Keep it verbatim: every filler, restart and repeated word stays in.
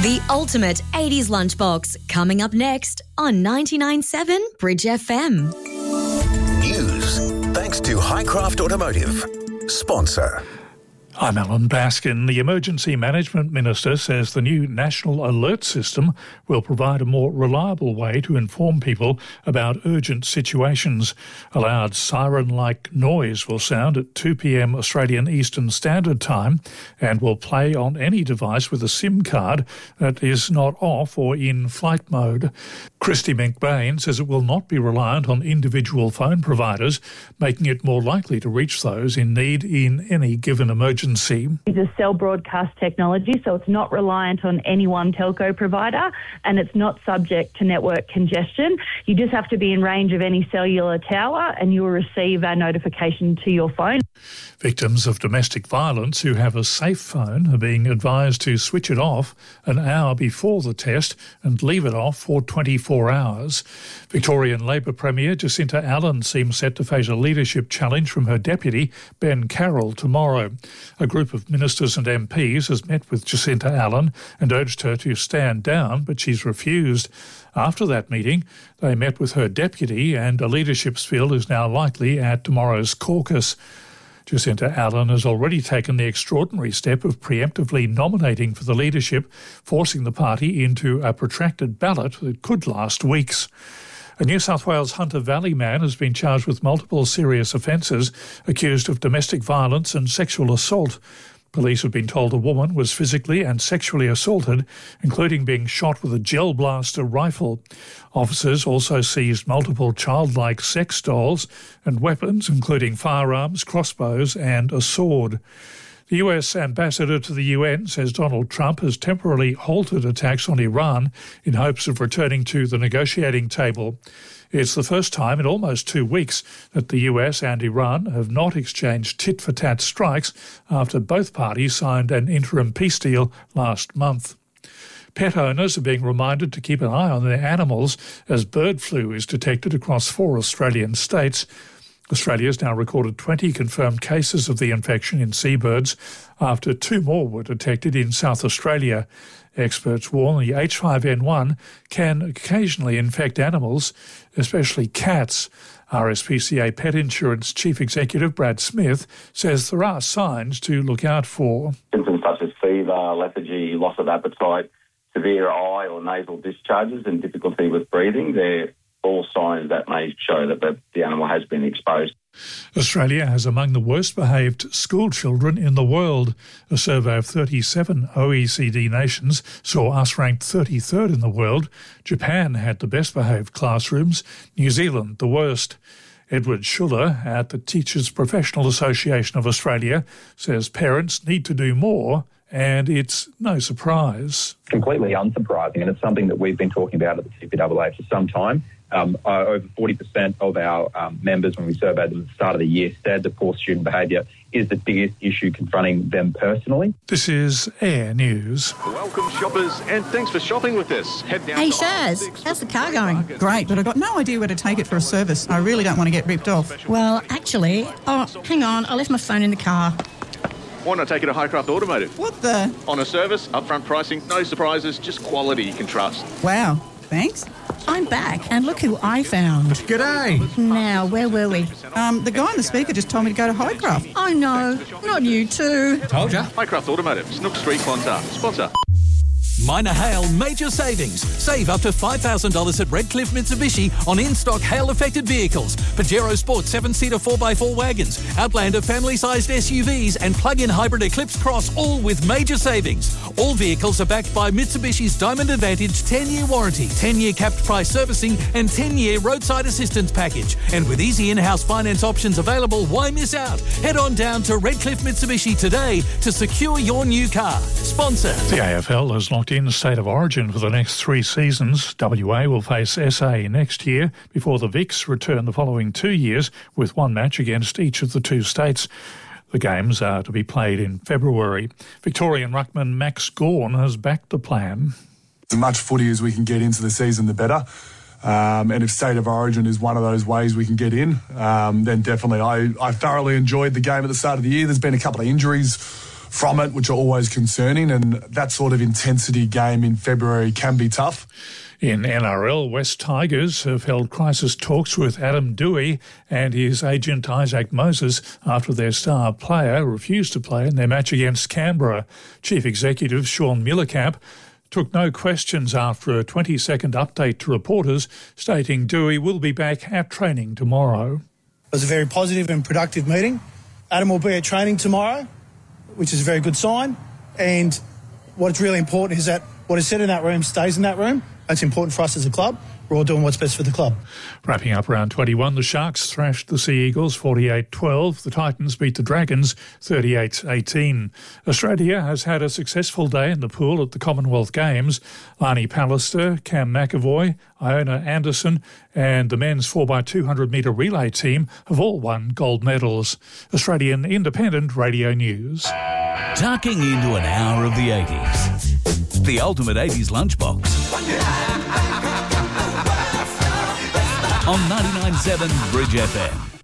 The ultimate eighties lunchbox, coming up next on ninety-nine point seven Bridge F M. News, thanks to Highcraft Automotive. Sponsor. I'm Alan Baskin. The Emergency Management Minister says the new National Alert System will provide a more reliable way to inform people about urgent situations. A loud siren-like noise will sound at two p.m. Australian Eastern Standard Time and will play on any device with a SIM card that is not off or in flight mode. Christy McBain says it will not be reliant on individual phone providers, making it more likely to reach those in need in any given emergency. It's a cell broadcast technology, so it's not reliant on any one telco provider and it's not subject to network congestion. You just have to be in range of any cellular tower and you will receive a notification to your phone. Victims of domestic violence who have a safe phone are being advised to switch it off an hour before the test and leave it off for twenty-four hours. Victorian Labor Premier Jacinta Allen seems set to face a leadership challenge from her deputy, Ben Carroll, tomorrow. A group of ministers and M Ps has met with Jacinta Allen and urged her to stand down, but she's refused. After that meeting, they met with her deputy and a leadership spill is now likely at tomorrow's caucus. Jacinta Allen has already taken the extraordinary step of preemptively nominating for the leadership, forcing the party into a protracted ballot that could last weeks. A New South Wales Hunter Valley man has been charged with multiple serious offences, accused of domestic violence and sexual assault. Police have been told a woman was physically and sexually assaulted, including being shot with a gel blaster rifle. Officers also seized multiple childlike sex dolls and weapons, including firearms, crossbows and a sword. The U S ambassador to the U N says Donald Trump has temporarily halted attacks on Iran in hopes of returning to the negotiating table. It's the first time in almost two weeks that the U S and Iran have not exchanged tit-for-tat strikes after both parties signed an interim peace deal last month. Pet owners are being reminded to keep an eye on their animals as bird flu is detected across four Australian states. Australia has now recorded twenty confirmed cases of the infection in seabirds after two more were detected in South Australia. Experts warn the H five N one can occasionally infect animals, especially cats. R S P C A Pet Insurance Chief Executive Brad Smith says there are signs to look out for. Symptoms such as fever, lethargy, loss of appetite, severe eye or nasal discharges and difficulty with breathing, they're all signs that may show that the, the animal has been exposed. Australia has among the worst behaved school children in the world. A survey of thirty-seven O E C D nations saw us ranked thirty-third in the world. Japan had the best behaved classrooms, New Zealand the worst. Edward Schuller at the Teachers Professional Association of Australia says parents need to do more, and it's no surprise. Completely unsurprising, and it's something that we've been talking about at the T P A A for some time. Um, uh, over forty percent of our um, members, when we surveyed them at the start of the year, said that poor student behaviour is the biggest issue confronting them personally. This is Air News. Welcome, shoppers, and thanks for shopping with us. Head down hey, to Shaz, how's the car going? Great, but I've got no idea where to take it for a service. I really don't want to get ripped off. Well, actually, oh, hang on, I left my phone in the car. Why not take it to Highcraft Automotive? What the? On a service, upfront pricing, no surprises, just quality you can trust. Wow, thanks. I'm back, and look who I found. G'day. Now, where were we? Um, the guy on the speaker just told me to go to Highcraft. I know, not you too. Told ya. Highcraft Automotive, Snook Street, Clontarf. Sponsor. Minor Hail major savings. Save up to five thousand dollars at Redcliffe Mitsubishi on in-stock hail-affected vehicles. Pajero Sport seven-seater four by four wagons, Outlander family-sized S U Vs and plug-in hybrid Eclipse Cross, all with major savings. All vehicles are backed by Mitsubishi's Diamond Advantage ten-year warranty, ten-year capped price servicing and ten-year roadside assistance package. And with easy in-house finance options available, why miss out? Head on down to Redcliffe Mitsubishi today to secure your new car. Sponsor. The A F L has locked in State of Origin for the next three seasons. W A will face S A next year before the Vics return the following two years with one match against each of the two states. The games are to be played in February. Victorian ruckman Max Gawn has backed the plan. As much footy as we can get into the season, the better. Um, and if State of Origin is one of those ways we can get in, um, then definitely I, I thoroughly enjoyed the game at the start of the year. There's been a couple of injuries from it, which are always concerning, and that sort of intensity game in February can be tough. In N R L, West Tigers have held crisis talks with Adam Dewey and his agent Isaac Moses after their star player refused to play in their match against Canberra. Chief Executive Sean Millercamp took no questions after a twenty-second update to reporters, stating Dewey will be back at training tomorrow. It was a very positive and productive meeting. Adam will be at training tomorrow, which is a very good sign. And what's really important is that what is said in that room stays in that room. That's important for us as a club. We're all doing what's best for the club. Wrapping up round twenty-one, the Sharks thrashed the Sea Eagles forty-eight twelve. The Titans beat the Dragons thirty-eight eighteen. Australia has had a successful day in the pool at the Commonwealth Games. Lani Pallister, Cam McAvoy, Iona Anderson and the men's four by two hundred metre relay team have all won gold medals. Australian Independent Radio News. Tucking into an hour of the eighties. The ultimate eighties lunchbox. On ninety-nine point seven Bridge F M.